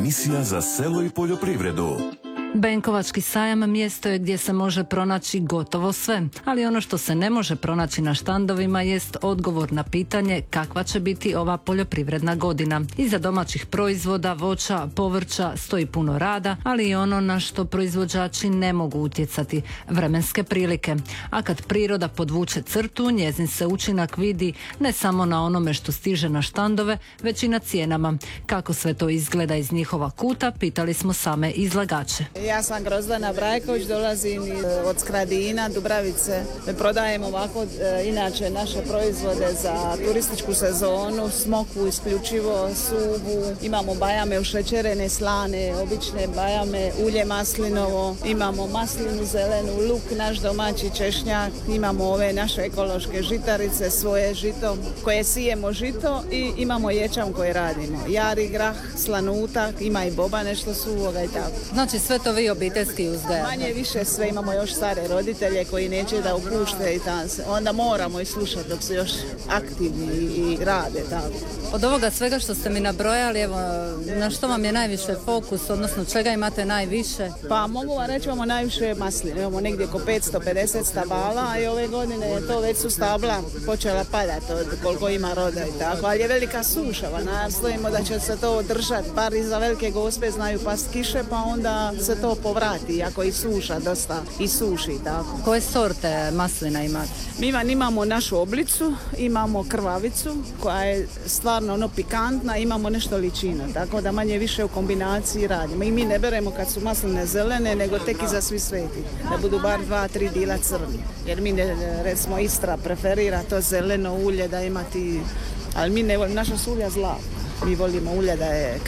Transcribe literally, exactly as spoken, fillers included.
emisija za selo i poljoprivredu. Benkovački sajam mjesto je gdje se može pronaći gotovo sve, ali ono što se ne može pronaći na štandovima jest odgovor na pitanje kakva će biti ova poljoprivredna godina. Iza domaćih proizvoda, voća, povrća stoji puno rada, ali i ono na što proizvođači ne mogu utjecati, vremenske prilike. A kad priroda podvuče crtu, njezin se učinak vidi ne samo na onome što stiže na štandove, već i na cijenama. Kako sve to izgleda iz njihova kuta, pitali smo same izlagače. Ja sam Grozdana Brajković, dolazim od Skradina, Dubravice. Prodajem ovako inače naše proizvode za turističku sezonu, smokvu isključivo, suvu, imamo bajame ušećerene, slane, obične bajame, ulje maslinovo, imamo maslinu zelenu, luk naš domaći, češnjak, imamo ove naše ekološke žitarice, svoje žito koje sijemo žito i imamo ječam koje radimo. Jari, grah, slanutak, ima i boba nešto suvoga i tako. Znači sve to vi obiteljski uzgajate? Manje više sve, imamo još stare roditelje koji neće da upušte i tam se. Onda moramo i slušati dok su još aktivni i rade tako. Od ovoga svega što ste mi nabrojali, evo, na što vam je najviše fokus, odnosno čega imate najviše? Pa mogu vam reći, imamo najviše masline, imamo negdje oko petsto pedeset stabala i ove godine je to već su stabla počela padati od koliko ima roda i tako, ali je velika suša, nastojimo da će se to održati, bar iza velike gospe znaju past kiše, pa onda se to povrati, ako i suša dosta i suši i tako. Koje sorte maslina imate? Mi vam imamo našu oblicu, imamo krvavicu koja je stvarno ono pikantna, imamo nešto ličina, tako da manje više u kombinaciji radimo. I mi ne beremo kad su masline zelene, nego tek iza svi sveti, da budu bar dva, tri dila crni. Jer mi, ne, recimo Istra preferira to zeleno ulje da imati, ali mi ne volimo, naša su ulja zlatna. Mi volimo ulje da je